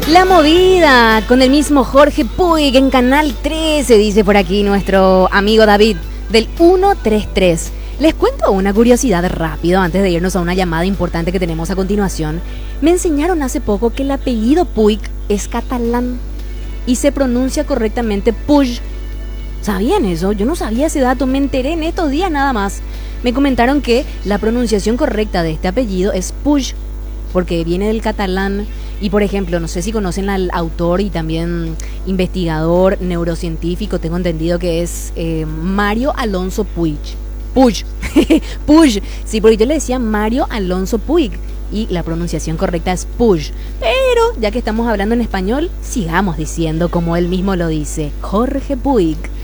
La movida con el mismo Jorge Puig en Canal 13, dice por aquí nuestro amigo David del 133. Les cuento una curiosidad rápido antes de irnos a una llamada importante que tenemos a continuación. Me enseñaron hace poco que el apellido Puig es catalán y se pronuncia correctamente Puig. ¿Sabían eso? Yo no sabía ese dato, me enteré en estos días nada más. Me comentaron que la pronunciación correcta de este apellido es Puig, porque viene del catalán. Y por ejemplo, no sé si conocen al autor y también investigador neurocientífico, tengo entendido que es Mario Alonso Puig. Puig, Puig, sí, porque yo le decía Mario Alonso Puig y la pronunciación correcta es Puig. Pero ya que estamos hablando en español, sigamos diciendo como él mismo lo dice, Jorge Puig.